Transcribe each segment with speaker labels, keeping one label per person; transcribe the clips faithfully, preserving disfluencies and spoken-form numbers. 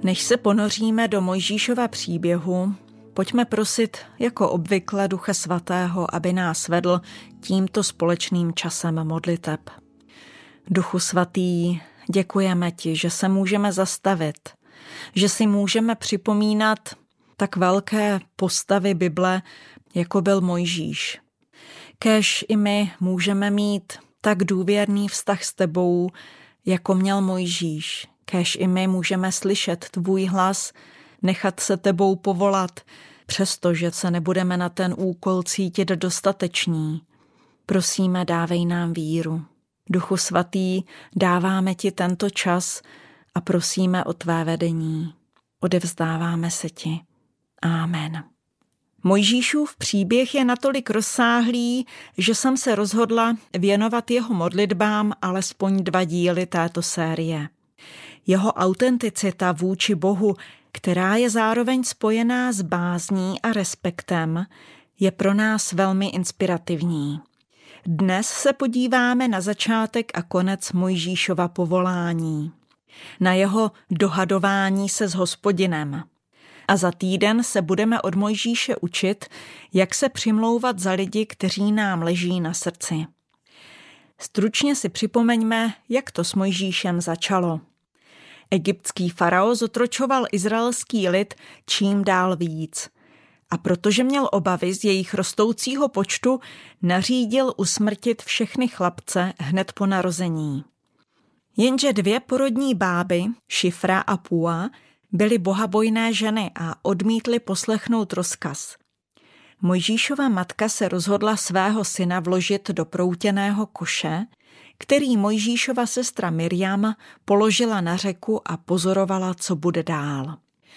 Speaker 1: Než se ponoříme do Mojžíšova příběhu, pojďme prosit jako obvykle Ducha Svatého, aby nás vedl tímto společným časem modliteb. Duchu Svatý, děkujeme ti, že se můžeme zastavit, že si můžeme připomínat tak velké postavy Bible, jako byl Mojžíš. Kéž i my můžeme mít tak důvěrný vztah s tebou, jako měl Mojžíš. Kéž i my můžeme slyšet tvůj hlas, nechat se tebou povolat, přestože se nebudeme na ten úkol cítit dostateční. Prosíme, dávej nám víru. Duchu Svatý, dáváme ti tento čas a prosíme o tvé vedení. Odevzdáváme se ti. Amen. Mojžíšův příběh je natolik rozsáhlý, že jsem se rozhodla věnovat jeho modlitbám alespoň dva díly této série. Jeho autenticita vůči Bohu, která je zároveň spojená s bázní a respektem, je pro nás velmi inspirativní. Dnes se podíváme na začátek a konec Mojžíšova povolání, na jeho dohadování se s Hospodinem. A za týden se budeme od Mojžíše učit, jak se přimlouvat za lidi, kteří nám leží na srdci. Stručně si připomeňme, jak to s Mojžíšem začalo. Egyptský farao zotročoval izraelský lid čím dál víc. A protože měl obavy z jejich rostoucího počtu, nařídil usmrtit všechny chlapce hned po narození. Jenže dvě porodní báby, Šifra a Pua, byly bohabojné ženy a odmítly poslechnout rozkaz. Mojžíšova matka se rozhodla svého syna vložit do proutěného koše, který Mojžíšova sestra Mirjam položila na řeku a pozorovala, co bude dál.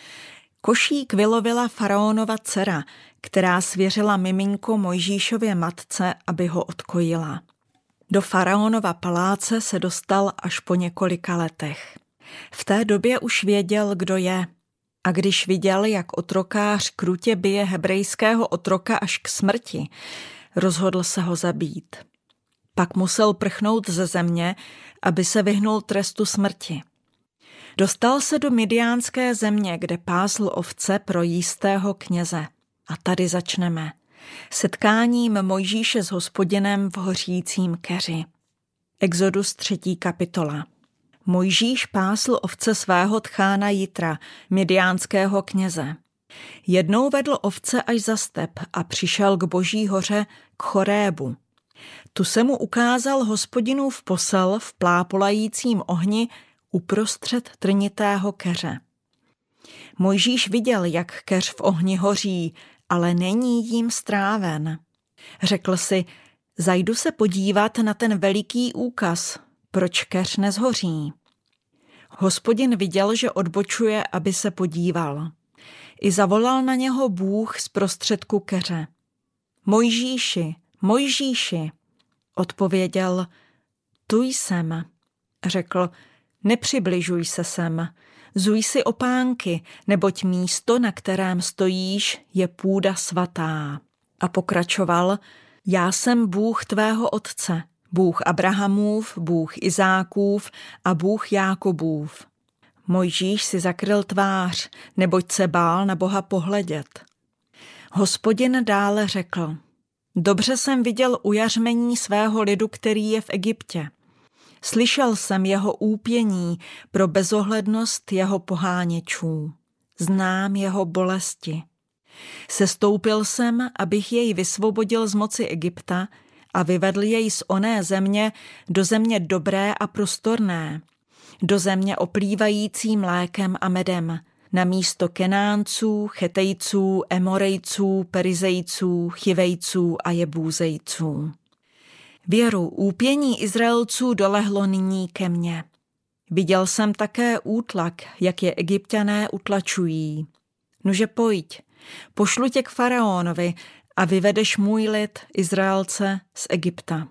Speaker 1: Košík vylovila faraonova dcera, která svěřila miminko Mojžíšově matce, aby ho odkojila. Do faraonova paláce se dostal až po několika letech. V té době už věděl, kdo je. A když viděl, jak otrokář krutě bije hebrejského otroka až k smrti, rozhodl se ho zabít. Pak musel prchnout ze země, aby se vyhnul trestu smrti. Dostal se do Midiánské země, kde pásl ovce pro jistého kněze. A tady začneme. Setkáním Mojžíše s Hospodinem v hořícím keři. Exodus třetí kapitola. Mojžíš pásl ovce svého tchána Jitra, midiánského kněze. Jednou vedl ovce až za step a přišel k Boží hoře k Chorébu. Tu se mu ukázal Hospodinův posel v plápolajícím ohni uprostřed trnitého keře. Mojžíš viděl, jak keř v ohni hoří, ale není jím stráven. Řekl si, zajdu se podívat na ten veliký úkaz, proč keř nezhoří. Hospodin viděl, že odbočuje, aby se podíval. I zavolal na něho Bůh z prostředku keře. Mojžíši, Mojžíši, odpověděl, tu jsem. Řekl, nepřibližuj se sem, zuj si opánky, neboť místo, na kterém stojíš, je půda svatá. A pokračoval, já jsem Bůh tvého otce, Bůh Abrahamův, Bůh Izákův a Bůh Jákobův. Mojžíš si zakryl tvář, neboť se bál na Boha pohledět. Hospodin dále řekl, dobře jsem viděl ujařmení svého lidu, který je v Egyptě. Slyšel jsem jeho úpění pro bezohlednost jeho poháněčů. Znám jeho bolesti. Sestoupil jsem, abych jej vysvobodil z moci Egypta a vyvedl jej z oné země do země dobré a prostorné, do země oplývající mlékem a medem, na místo Kenánců, Chetejců, Emorejců, Perizejců, Chivejců a Jebúzejců. Věru úpění Izraelců dolehlo nyní ke mně. Viděl jsem také útlak, jak je Egypťané utlačují. Nuže pojď, pošlu tě k faraonovi a vyvedeš můj lid, Izraelce, z Egypta.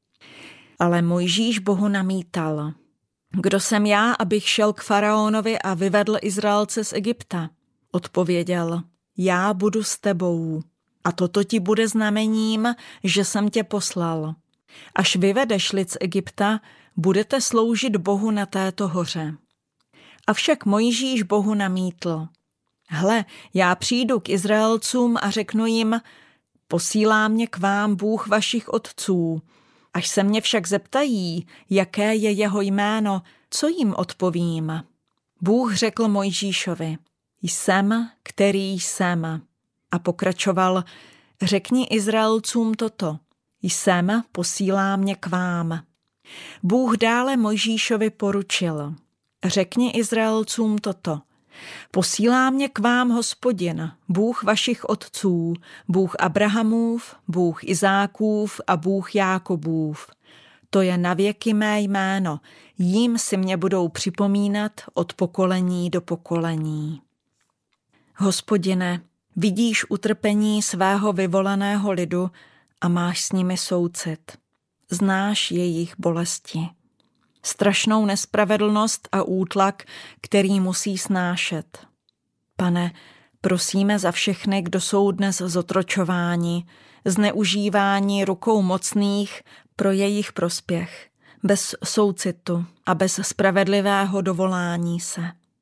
Speaker 1: Ale Mojžíš Bohu namítal. Kdo jsem já, abych šel k faraonovi a vyvedl Izraelce z Egypta? Odpověděl, já budu s tebou. A toto ti bude znamením, že jsem tě poslal. Až vyvedeš lid z Egypta, budete sloužit Bohu na této hoře. Avšak Mojžíš Bohu namítl: Hle, já přijdu k Izraelcům a řeknu jim: posílá mě k vám Bůh vašich otců. Až se mě však zeptají, jaké je jeho jméno, co jim odpovím? Bůh řekl Mojžíšovi: Jsem, který jsem. A pokračoval: Řekni Izraelcům toto: Jsem, posílá mě k vám. Bůh dále Mojžíšovi poručil: Řekni Izraelcům toto: Posílá mě k vám Hospodin, Bůh vašich otců, Bůh Abrahamův, Bůh Izákův a Bůh Jákobův. To je navěky mé jméno, jím si mě budou připomínat od pokolení do pokolení. Hospodine, vidíš utrpení svého vyvoleného lidu a máš s nimi soucit. Znáš jejich bolesti. Strašnou nespravedlnost a útlak, který musí snášet. Pane, prosíme za všechny, kdo jsou dnes zotročováni, zneužívání rukou mocných pro jejich prospěch, bez soucitu a bez spravedlivého dovolání se.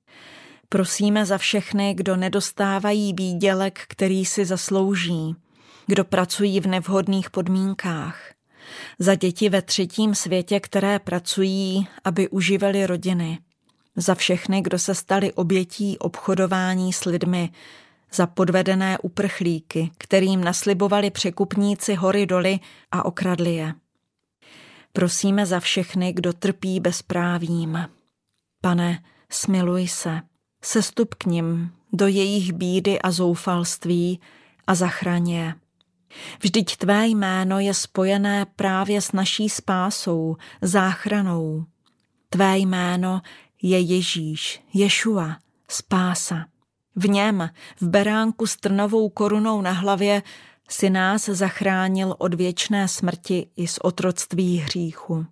Speaker 1: Prosíme za všechny, kdo nedostávají výdělek, který si zaslouží, kdo pracují v nevhodných podmínkách, za děti ve třetím světě, které pracují, aby uživili rodiny, za všechny, kdo se stali obětí obchodování s lidmi, za podvedené uprchlíky, kterým naslibovali překupníci hory doly a okradli je. Prosíme za všechny, kdo trpí bezprávím. Pane, smiluj se, sestup k nim do jejich bídy a zoufalství a zachraň je. Vždyť tvé jméno je spojené právě s naší spásou, záchranou. Tvé jméno je Ježíš, Ješua, spása. V něm, v beránku s trnovou korunou na hlavě, si nás zachránil od věčné smrti i z otroctví hříchu.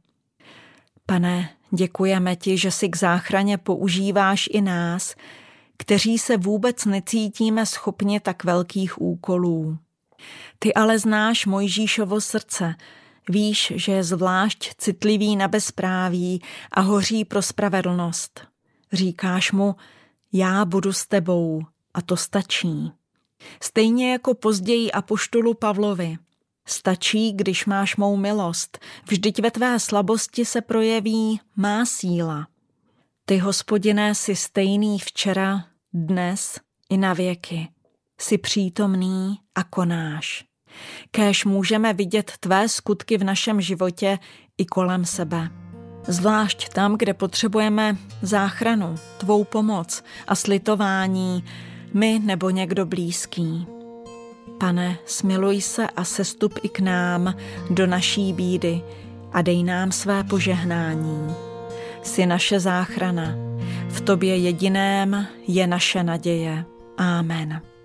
Speaker 1: Pane, děkujeme ti, že si k záchraně používáš i nás, kteří se vůbec necítíme schopni tak velkých úkolů. Ty ale znáš Mojžíšovo srdce, víš, že je zvlášť citlivý na bezpráví a hoří pro spravedlnost. Říkáš mu: já budu s tebou, a to stačí. Stejně jako později apoštolu Pavlovi. Stačí, když máš mou milost, vždyť ve tvé slabosti se projeví má síla. Ty, Hospodine, jsi stejný včera, dnes i na věky. Jsi přítomný a konáš. Kéž můžeme vidět tvé skutky v našem životě i kolem sebe. Zvlášť tam, kde potřebujeme záchranu, tvou pomoc a slitování, my nebo někdo blízký. Pane, smiluj se a sestup i k nám do naší bídy a dej nám své požehnání. Jsi naše záchrana, v tobě jediném je naše naděje. Amen.